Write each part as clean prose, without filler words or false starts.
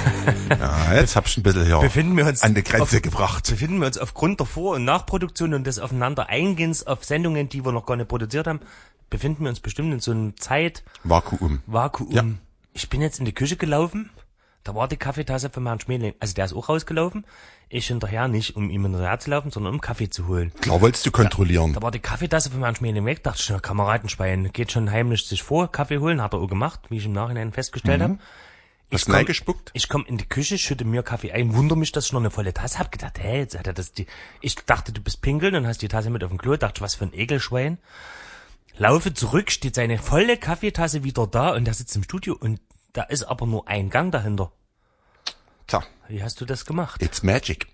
Ja, jetzt hab ich ein bisschen an die Grenze gebracht. Befinden wir uns aufgrund der Vor- und Nachproduktion und des Aufeinandereingehens auf Sendungen, die wir noch gar nicht produziert haben, befinden wir uns bestimmt in so einem Vakuum. Ja. Ich bin jetzt in die Küche gelaufen, da war die Kaffeetasse von Herrn Schmeling, also der ist auch rausgelaufen, ich hinterher nicht, um ihm hinterher zu laufen, sondern um Kaffee zu holen. Klar wolltest du kontrollieren. Da war die Kaffeetasse von Herrn Schmeling weg, dachte ich, na, Kameradenschwein, geht schon heimlich sich vor, Kaffee holen, hat er auch gemacht, wie ich im Nachhinein festgestellt habe. Hast du reingespuckt? Ich komme in die Küche, schütte mir Kaffee ein, wundere mich, dass ich noch eine volle Tasse hab, gedacht, jetzt hat er ich dachte, du bist pinkeln und hast die Tasse mit auf dem Klo, dachte, was für ein Ekelschwein. Laufe zurück, steht seine volle Kaffeetasse wieder da und der sitzt im Studio und da ist aber nur ein Gang dahinter. Tja. Wie hast du das gemacht? It's magic.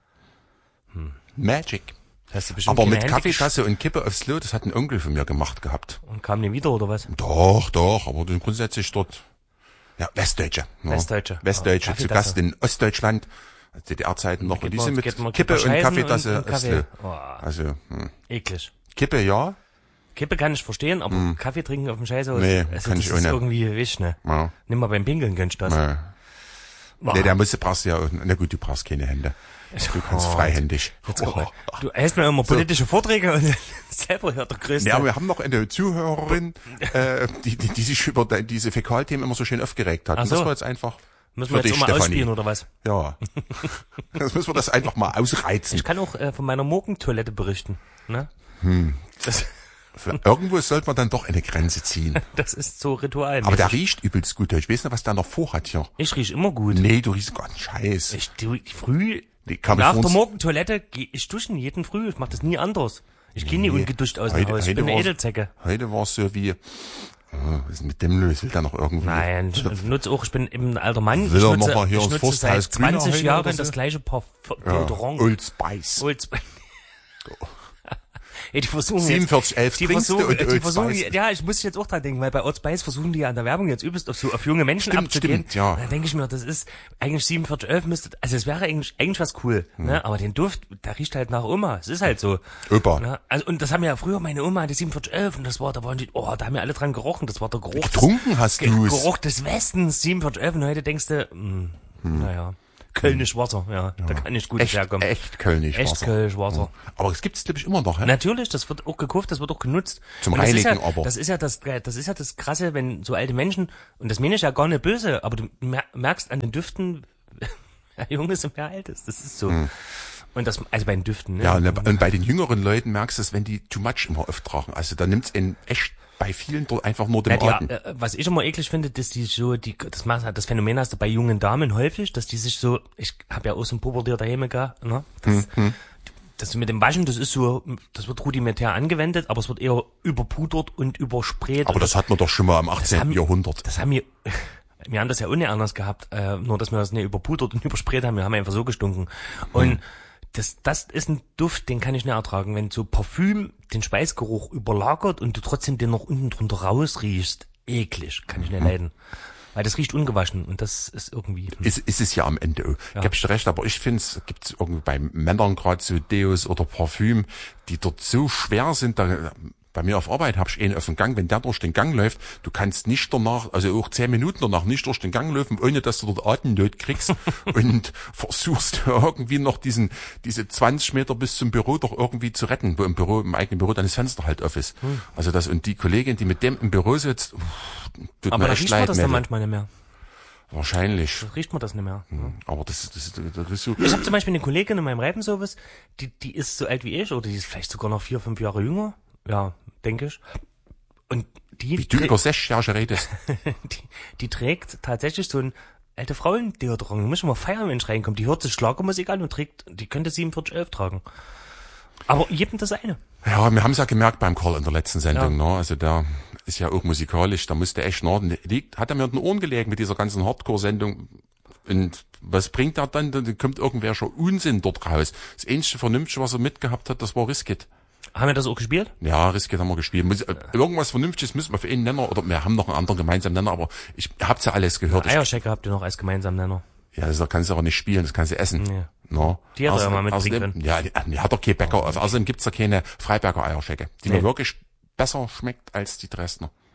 Magic. Hast du bestimmt aber mit Kaffeetasse und Kippe aufs Klo, das hat ein Onkel von mir gemacht gehabt. Und kam nie wieder, oder was? Doch, aber grundsätzlich dort, ja, Westdeutsche. Westdeutsche zu Gast in Ostdeutschland, DDR-Zeiten noch, und die sind mit Kippe und Kaffeetasse aufs Klo. Also, eklig. Kippe, ja. Kippe kann ich verstehen, aber Kaffee trinken auf dem Scheißhaus, nee, also kann das ich ist auch nicht. Irgendwie wisch, ne? Ja. Nimm mal beim Pinkeln gönnst das. Nee, brauchst du ja, na gut, du brauchst keine Hände. Du kannst freihändig. Du hältst mir immer politische Vorträge und selber hört der Größte. Ja, wir haben noch eine Zuhörerin, die sich über diese Fäkalthemen immer so schön aufgeregt hat. Ach so. Und das war jetzt einfach. Müssen wir jetzt auch mal ausspielen, oder was? Ja. Jetzt müssen wir das einfach mal ausreizen. Ich kann auch von meiner Morgentoilette berichten. Ne? Irgendwo sollte man dann doch eine Grenze ziehen. Das ist so Ritual. Aber der riecht übelst gut. Ich weiß nicht, was der noch vorhat hier. Ich riech immer gut. Nee, du riechst gar nicht Scheiß. Früh, nach der Morgentoilette gehe ich duschen, jeden Früh. Ich mach das nie anders. Ich gehe nie ungeduscht aus dem Haus. Ich bin eine Edelzecke. Heute war es so wie, was ist mit dem los? Will der noch irgendwie? Nein, ich nutze auch, ich bin eben ein alter Mann. Will er noch mal hier ins Forsthaus seit 20 Jahren das gleiche Deodorant. Old Spice. Ja, die versuchen 4711 trinkst du und Old Spice. Ja, ich muss jetzt auch dran denken, weil bei Old Spice versuchen die ja an der Werbung jetzt übelst auf junge Menschen abzugehen. Stimmt, ja. Und dann denke ich mir, das ist eigentlich 4711 müsste, also es wäre eigentlich was cool, ne? Aber den Duft, der riecht halt nach Oma. Es ist halt so. Opa. Ne? Also, und das haben ja früher meine Oma, die 4711, und da waren die, da haben ja alle dran gerochen. Das war der Geruch. Getrunken hast du's. Geruch des Westens, 4711, und heute denkst du, naja. Kölnisch Wasser, ja. Da kann nicht gut herkommen. Echt Kölnisch Wasser. Echt Kölnisch Wasser. Aber es gibt's, glaube ich, immer noch, hä? Natürlich, das wird auch gekauft, das wird auch genutzt. Zum Reinigen aber. Das ist ja das Krasse, wenn so alte Menschen, und das meine ich ja gar nicht böse, aber du merkst an den Düften, wer jung ist und wer alt ist. Das ist so. Und das, also bei den Düften, ne? Ja, und bei den jüngeren Leuten merkst du es, wenn die too much immer auftragen. Also da nimmt's in echt bei vielen einfach nur den Atem. Was ich immer eklig finde, dass das Phänomen hast du bei jungen Damen häufig, dass die sich so, ich habe ja auch so ein Pubertier daheim gehabt, ne? Das mit dem Waschen, das wird rudimentär angewendet, aber es wird eher überpudert und übersprayt. Aber das hat man doch schon mal im 18. Jahrhundert. Wir haben das ja auch nicht anders gehabt, nur dass wir das nicht überpudert und übersprayt haben, wir haben einfach so gestunken. Und das ist ein Duft, den kann ich nicht ertragen. Wenn so Parfüm den Schweißgeruch überlagert und du trotzdem den noch unten drunter rausriechst, eklig, kann ich nicht leiden. Weil das riecht ungewaschen und das ist irgendwie... Ist es ja am Ende auch. Ja. Gib ich dir recht, aber ich finde, es gibt irgendwie bei Männern gerade so Deos oder Parfüm, die dort so schwer sind, bei mir auf Arbeit habe ich einen auf dem Gang, wenn der durch den Gang läuft, du kannst nicht danach, also auch 10 Minuten danach nicht durch den Gang laufen, ohne dass du dort Atemnot kriegst und versuchst irgendwie noch diese 20 Meter bis zum Büro doch irgendwie zu retten, wo im eigenen Büro dann das Fenster halt auf ist. Also und die Kollegin, die mit dem im Büro sitzt, tut aber mir echt leid. Aber da riecht man das dann manchmal nicht mehr. Wahrscheinlich. Da riecht man das nicht mehr. Aber das ist so. Ich habe zum Beispiel eine Kollegin in meinem Reifenservice, die ist so alt wie ich, oder die ist vielleicht sogar noch 4-5 Jahre jünger. Ja, denke ich. Und wie du über 6 Jahre redest. die trägt tatsächlich so ein alte Frauen-Deodorant. Du musst schon mal feiern, wenn ich reinkomme. Die hört sich Schlagermusik an und die könnte 4711 tragen. Aber jedem das eine. Ja, wir haben es ja gemerkt beim Karl in der letzten Sendung, ne? Also der ist ja auch musikalisch, da musste echt norden. Hat er mir in den Ohren gelegen mit dieser ganzen Hardcore-Sendung. Und was bringt er dann? Dann kommt irgendwer schon Unsinn dort raus. Das einzige Vernünftige, was er mitgehabt hat, das war Riskit. Haben wir das auch gespielt? Ja, Riskit haben wir gespielt. Irgendwas Vernünftiges müssen wir für einen Nenner, oder wir haben noch einen anderen gemeinsamen Nenner, aber ich hab's ja alles gehört. Eierschecker habt ihr noch als gemeinsamen Nenner. Ja, das kannst du aber nicht spielen, das kannst du essen. Ja. No. Die hat er ja mal mitbringen können. Ja, die hat doch kein Bäcker. Außerdem gibt's da keine Freiberger Eierschecke, die mir wirklich besser schmeckt als die Dresdner. Ah.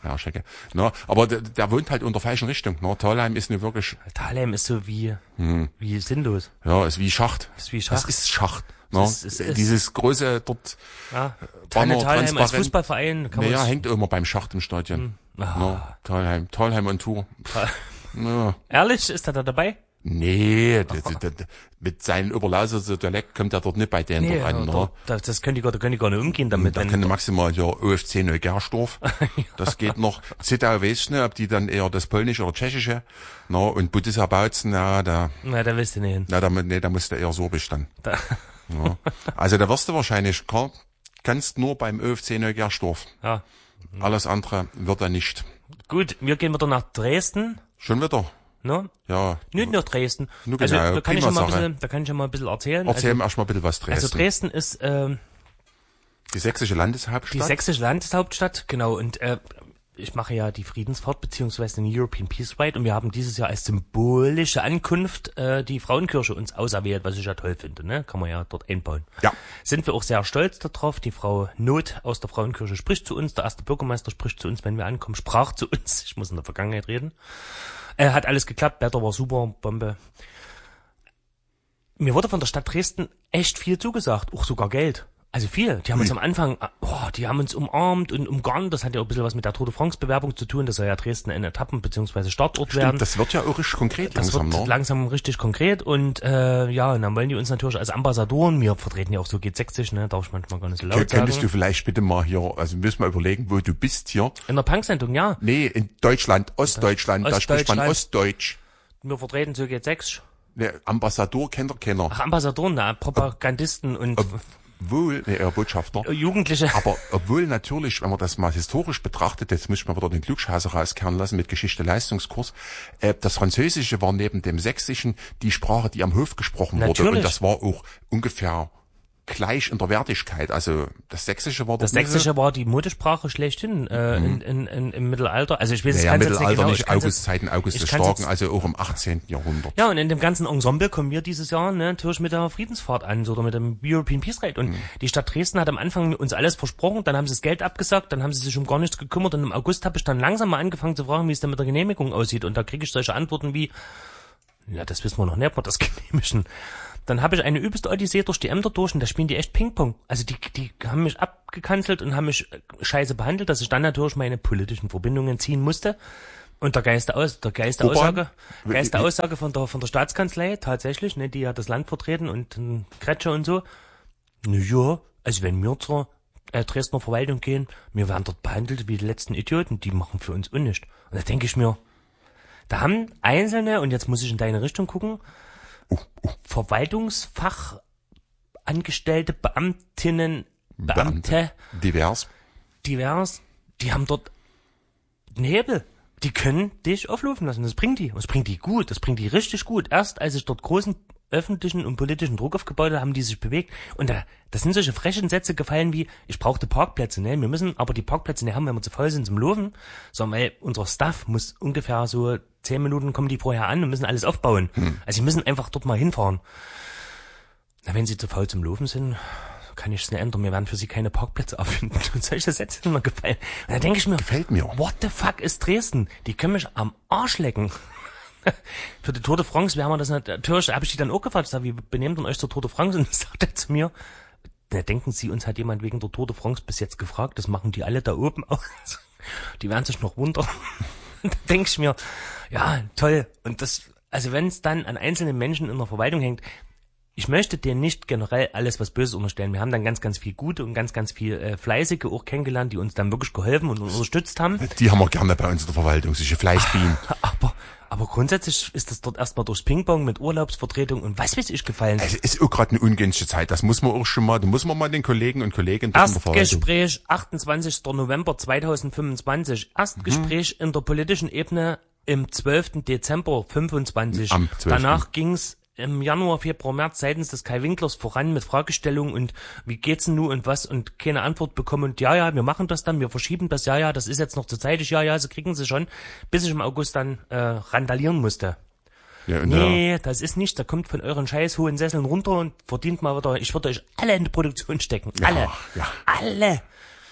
Herrschecke. Na, aber der wohnt halt unter falschen Richtung. Na, Thalheim ist nur wirklich. Thalheim ist so wie sinnlos. Ja, ist wie Schacht. Ist wie Schacht. Das ist Schacht. Na, dieses große dort. Ja, Thalheim als Fußballverein. Naja, hängt immer beim Schacht im Stadion. Na, Thalheim und Tour. Ja. Ehrlich, ist er da dabei? Nee, mit seinem Oberlausitzer Dialekt kommt er dort nicht bei denen dort an. Ne? Das können die gar nicht umgehen damit. Da können maximal ja OFC Neugersdorf. Ja. Das geht noch. Zittau weiß ich nicht, ob die dann eher das Polnische oder Tschechische. Na, und Budissa Bautzen, da willst du nicht hin. Da musst du eher Sorbisch dann. Ja. Also da wirst du wahrscheinlich, kannst nur beim OFC Neugersdorf. Ja. Alles andere wird er nicht. Gut, wir gehen wieder nach Dresden. Schon wieder? Ne? Ja. Nicht nur Dresden. Nur also, genau, da kann ich ja mal ein bisschen erzählen. Erzähl mir erst mal ein bisschen was Dresden. Also Dresden ist, die sächsische Landeshauptstadt. Die sächsische Landeshauptstadt, genau. Und, ich mache ja die Friedensfahrt beziehungsweise den European Peace Ride und wir haben dieses Jahr als symbolische Ankunft die Frauenkirche uns auserwählt, was ich ja toll finde, ne? Kann man ja dort einbauen. Ja. Sind wir auch sehr stolz darauf. Die Frau Not aus der Frauenkirche spricht zu uns, der erste Bürgermeister spricht zu uns, wenn wir ankommen, sprach zu uns. Ich muss in der Vergangenheit reden. Hat alles geklappt, Wetter war super, Bombe. Mir wurde von der Stadt Dresden echt viel zugesagt, auch sogar Geld. Also viel. Die haben uns am Anfang, die haben uns umarmt und umgarnt. Das hat ja auch ein bisschen was mit der Tour de France Bewerbung zu tun. Das soll ja Dresden ein Etappen- bzw. Startort werden. Das wird ja auch richtig konkret das langsam, wird langsam richtig konkret und und dann wollen die uns natürlich als Ambassadoren, wir vertreten ja auch so G60, ne, darf ich manchmal gar nicht so laut sagen. Könntest du vielleicht bitte mal hier, also müssen wir überlegen, wo du bist hier. In der Punk-Sendung, ja. Nee, in Deutschland, Ostdeutschland, da spricht man Ostdeutsch. Wir vertreten so G6. Ne, Ambassador kennt er keiner. Ach, Ambassadoren, Propagandisten und Botschafter. Jugendliche. Aber obwohl natürlich, wenn man das mal historisch betrachtet, jetzt muss ich mal wieder den Klugscheißer rauskehren lassen mit Geschichte-Leistungskurs, das Französische war neben dem Sächsischen die Sprache, die am Hof gesprochen wurde. Und das war auch ungefähr gleich in der Wertigkeit. Also das Sächsische war das Sächsische war die Muttersprache schlechthin im Mittelalter. Also ich weiß es ganz Mittelalter genau. nicht Augustzeiten, August des Starken, also auch im 18. Jahrhundert. Ja, und in dem ganzen Ensemble kommen wir dieses Jahr natürlich mit der Friedensfahrt an oder mit dem European Peace Ride. Und die Stadt Dresden hat am Anfang uns alles versprochen, dann haben sie das Geld abgesagt, dann haben sie sich um gar nichts gekümmert und im August habe ich dann langsam mal angefangen zu fragen, wie es denn mit der Genehmigung aussieht. Und da kriege ich solche Antworten wie, ja, das wissen wir noch nicht, ob wir das genehmigen. Dann habe ich eine übelste Odyssee durch die Ämter durch und da spielen die echt Ping-Pong. Also die haben mich abgekanzelt und haben mich scheiße behandelt, dass ich dann natürlich meine politischen Verbindungen ziehen musste. Und der Geist der Aussage von der Staatskanzlei, tatsächlich, ne, die hat das Land vertreten und Kretscher und so. Na ja, also wenn wir zur Dresdner Verwaltung gehen, wir werden dort behandelt wie die letzten Idioten, die machen für uns unnicht. Und da denke ich mir, da haben Einzelne, und jetzt muss ich in deine Richtung gucken, Verwaltungsfachangestellte, Beamtinnen, Beamte, divers, die haben dort einen Hebel. Die können dich auflaufen lassen. Das bringt die gut. Das bringt die richtig gut. Erst als ich dort großen öffentlichen und politischen Druck aufgebaut habe, haben die sich bewegt. Und das sind solche frechen Sätze gefallen wie, ich brauchte Parkplätze, ne? Wir müssen aber die Plätze nicht haben, wenn wir zu faul sind zum Laufen, sondern weil unser Staff muss ungefähr so 10 Minuten kommen die vorher an und müssen alles aufbauen. Also sie müssen einfach dort mal hinfahren. Na, wenn sie zu faul zum Laufen sind, kann ich es nicht ändern. Wir werden für sie keine Parkplätze erfinden. Und solche Sätze sind mir gefallen. Und da denke ich mir, gefällt mir. What the fuck ist Dresden? Die können mich am Arsch lecken. Für die Tour de France wären wir das natürlich, habe ich die dann auch gefragt, ich sag, wie benehmt ihr euch zur Tour de France? Und dann sagt er zu mir, da denken Sie, uns hat jemand wegen der Tour de France bis jetzt gefragt, das machen die alle da oben aus. Die werden sich noch wundern. Und da denke ich mir, ja, toll. Und das, also wenn es dann an einzelnen Menschen in der Verwaltung hängt, ich möchte dir nicht generell alles was Böses unterstellen. Wir haben dann ganz, ganz viel Gute und ganz, ganz viel Fleißige auch kennengelernt, die uns dann wirklich geholfen und unterstützt haben. Die haben wir gerne bei uns in der Verwaltung, solche Fleißbienen. Aber grundsätzlich ist das dort erstmal durchs Ping-Pong mit Urlaubsvertretung und was weiß ich gefallen. Es ist auch gerade eine ungünstige Zeit. Das muss man auch schon mal, da muss man mal den Kollegen und Kolleginnen in der Verwaltung. Erstgespräch 28. November 2025. Erstgespräch in der politischen Ebene im 12. Dezember 25. Am 12. Danach ging's im Januar, Februar, März seitens des Kai Winklers voran mit Fragestellungen und wie geht's denn nun und was und keine Antwort bekommen und ja, wir machen das dann, wir verschieben das, ja, das ist jetzt noch zu zeitig, ja, sie kriegen sie schon, bis ich im August dann randalieren musste. Ja, nee, das ist nicht, da kommt von euren scheiß hohen Sesseln runter und verdient mal wieder, ich würde euch alle in die Produktion stecken, alle. Ja. Alle.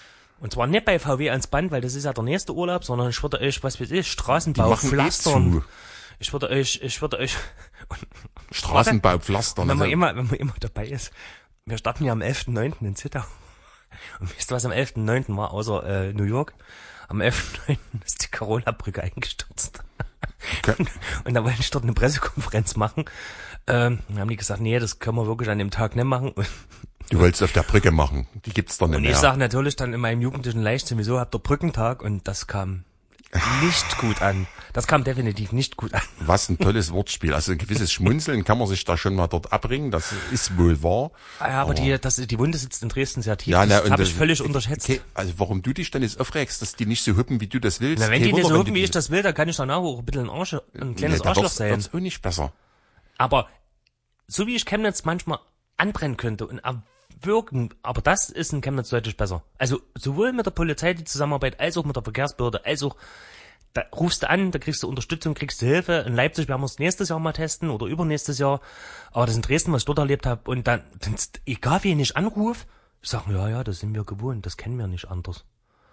Und zwar nicht bei VW ans Band, weil das ist ja der nächste Urlaub, sondern ich würde euch, was weiß ich, Straßenbau pflastern. Ich würde euch Straßenbau pflastern. Wenn man immer dabei ist. Wir starten ja am 11.9. in Zittau. Und wisst ihr, was am 11.9. war, außer New York? Am 11.9. ist die Carola-Brücke eingestürzt. Okay. Und da wollte ich dort eine Pressekonferenz machen. Dann haben die gesagt, nee, das können wir wirklich an dem Tag nicht machen. Du wolltest auf der Brücke machen, die gibt's doch nicht mehr. Und ich sage natürlich dann in meinem jugendlichen Leichtsinn, wieso habt ihr Brückentag? Und das kam nicht gut an. Das kam definitiv nicht gut an. Was ein tolles Wortspiel. Also ein gewisses Schmunzeln kann man sich da schon mal dort abbringen, das ist wohl wahr. Ja, aber die Wunde sitzt in Dresden sehr tief. Ja, das habe ich völlig unterschätzt. Okay, also warum du dich denn jetzt aufregst, dass die nicht so hüppen, wie du das willst? Na, wenn die nicht so hüppen, wie ich das will, dann kann ich danach auch ein bisschen ein kleines Arschloch sein. Das ist auch nicht besser. Aber so wie ich Chemnitz manchmal anbrennen könnte und wirken, aber das ist in Chemnitz deutlich besser. Also sowohl mit der Polizei die Zusammenarbeit, als auch mit der Verkehrsbehörde, als auch, da rufst du an, da kriegst du Unterstützung, kriegst du Hilfe. In Leipzig werden wir es nächstes Jahr mal testen oder übernächstes Jahr. Aber das in Dresden, was ich dort erlebt habe, und dann egal wen ich anrufe, sagen, ja, das sind wir gewohnt, das kennen wir nicht anders.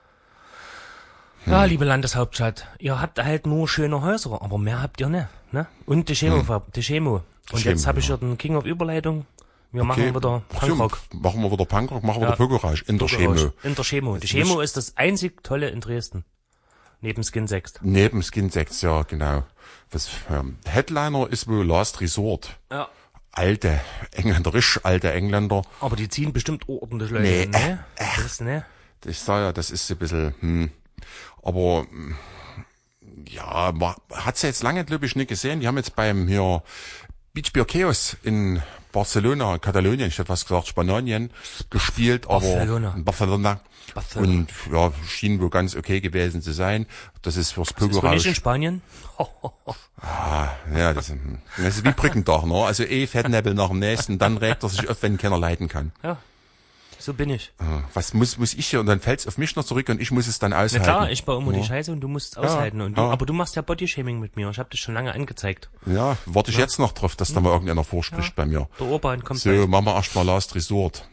Ja, liebe Landeshauptstadt, ihr habt halt nur schöne Häuser, aber mehr habt ihr nicht, ne? Und die Chemo. Und jetzt habe ich ja den King of Überleitung. Wir machen wieder Punkrock. Machen wir wieder Punkrock, machen wir wieder Pokerage in der Chemo. In der Chemo. Die Chemo ist das einzig Tolle in Dresden. Neben Skin 6. Neben Skin 6, ja, genau. Headliner ist wohl Last Resort. Ja. Alte Engländer. Aber die ziehen bestimmt ordentlich Leute. Ne? Ich sag ja, das ist so ein bisschen, aber, ja, man hat's ja jetzt lange, glaube ich, nicht gesehen. Die haben jetzt beim hier Beach Beer Chaos in Barcelona, Katalonien, ich hätte was gesagt, Spanien gespielt, aber Barcelona. Und ja, schien wohl ganz okay gewesen zu sein. Das ist fürs Pokerrausch. Ist wohl nicht in Spanien? Ja, das ist wie Brückentag, ne? Also Fettnäppel nach dem nächsten, dann regt er sich auf, wenn keiner leiden kann. Ja. So bin ich. Was muss ich hier, und dann fällt's auf mich noch zurück und ich muss es dann aushalten. Na klar, ich baue immer die Scheiße und du musst aushalten. Und aber du machst ja Bodyshaming mit mir. Ich habe dich schon lange angezeigt. Ja, warte ich jetzt noch drauf, dass da mal irgendeiner vorspricht bei mir. Der Urban kommt so, machen wir erst mal Last Resort.